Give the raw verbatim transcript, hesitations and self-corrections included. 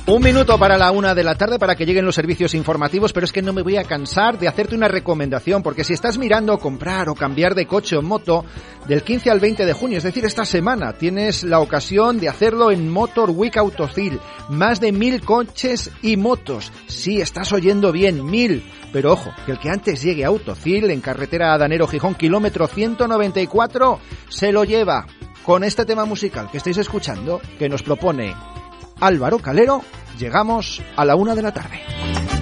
Un minuto para la una de la tarde para que lleguen los servicios informativos, pero es que no me voy a cansar de hacerte una recomendación, porque si estás mirando comprar o cambiar de coche o moto, del quince al veinte de junio, es decir, esta semana, tienes la ocasión de hacerlo en Motor Week Autocil. Más de mil coches y motos. Sí, estás oyendo bien, mil. Pero ojo, que el que antes llegue a Autocil, en carretera Adanero Gijón, kilómetro ciento noventa y cuatro, se lo lleva con este tema musical que estáis escuchando, que nos propone Álvaro Calero. Llegamos a la una de la tarde.